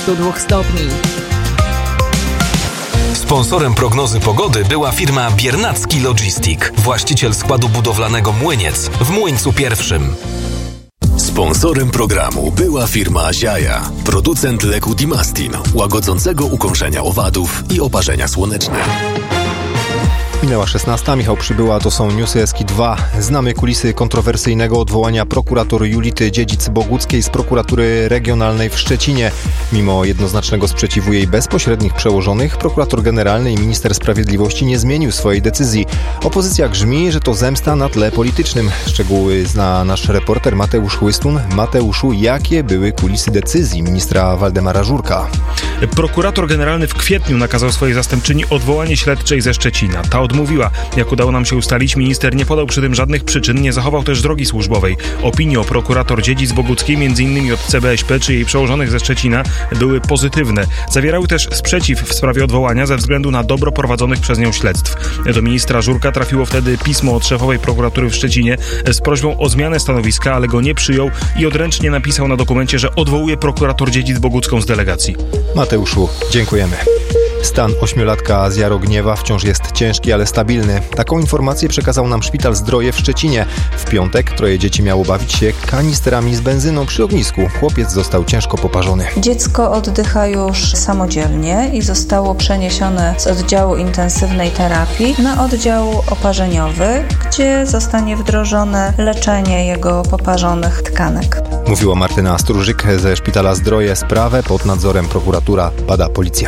22 stopni. Sponsorem prognozy pogody była firma Biernacki Logistic, właściciel składu budowlanego Młyniec w Młyńcu I. Sponsorem programu była firma Ziaja, producent leku Dimastin, łagodzącego ukąszenia owadów i oparzenia słoneczne. Minęła 16, Michał Przybyła, to są newsy Eski2. Znamy kulisy kontrowersyjnego odwołania prokurator Julity Dziedzic-Boguckiej z prokuratury regionalnej w Szczecinie. Mimo jednoznacznego sprzeciwu jej bezpośrednich przełożonych, prokurator generalny i minister sprawiedliwości nie zmienił swojej decyzji. Opozycja grzmi, że to zemsta na tle politycznym. Szczegóły zna nasz reporter Mateusz Chłystun. Mateuszu, jakie były kulisy decyzji ministra Waldemara Żurka? Prokurator generalny w kwietniu nakazał swojej zastępczyni odwołanie śledczej ze Szczecina. Ta odmówiła. Jak udało nam się ustalić, minister nie podał przy tym żadnych przyczyn, nie zachował też drogi służbowej. Opinie o prokurator Dziedzic-Boguckiej, m.in. od CBŚP czy jej przełożonych ze Szczecina, były pozytywne. Zawierały też sprzeciw w sprawie odwołania ze względu na dobro prowadzonych przez nią śledztw. Do ministra Żurka trafiło wtedy pismo od szefowej prokuratury w Szczecinie z prośbą o zmianę stanowiska, ale go nie przyjął i odręcznie napisał na dokumencie, że odwołuje prokurator Dziedzic-Bogucką z delegacji. Mateuszu, dziękujemy. Stan 8-latka z Jarogniewa wciąż jest ciężki, ale stabilny. Taką informację przekazał nam Szpital Zdroje w Szczecinie. W piątek troje dzieci miało bawić się kanistrami z benzyną przy ognisku. Chłopiec został ciężko poparzony. Dziecko oddycha już samodzielnie i zostało przeniesione z oddziału intensywnej terapii na oddział oparzeniowy, gdzie zostanie wdrożone leczenie jego poparzonych tkanek. Mówiła Martyna Stróżyk ze Szpitala Zdroje. Sprawę pod nadzorem prokuratura bada policja.